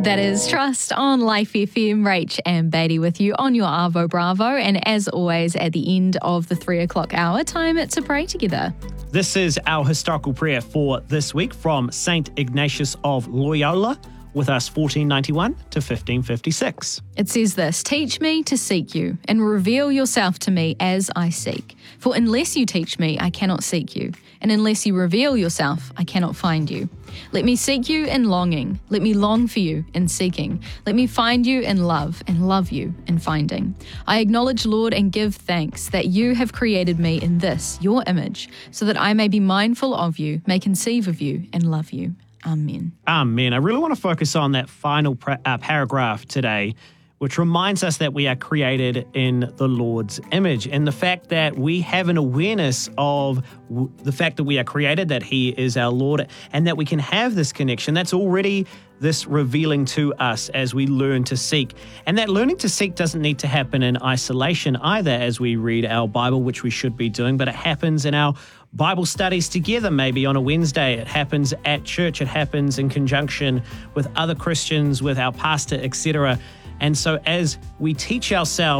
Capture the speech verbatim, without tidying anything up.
That is Trust on Life F M. Rach and Beatty with you on your Arvo Bravo. And as always, at the end of the three o'clock hour, time to pray together. This is our historical prayer for this week from Saint Ignatius of Loyola, with us fourteen ninety-one to fifteen fifty-six. It says this: teach me to seek you, and reveal yourself to me as I seek. For unless you teach me, I cannot seek you, and unless you reveal yourself, I cannot find you. Let me seek you in longing. Let me long for you in seeking. Let me find you in love, and love you in finding. I acknowledge, Lord, and give thanks that you have created me in this, your image, so that I may be mindful of you, may conceive of you, and love you. Amen. Amen. I really want to focus on that final pra- uh, paragraph today, which reminds us that we are created in the Lord's image, and the fact that we have an awareness of w- the fact that we are created, that He is our Lord, and that we can have this connection. That's already this revealing to us as we learn to seek. And that learning to seek doesn't need to happen in isolation either as we read our Bible, which we should be doing, but it happens in our Bible studies together, maybe on a Wednesday. It happens at church. It happens in conjunction with other Christians, with our pastor, et cetera. And so as we teach ourselves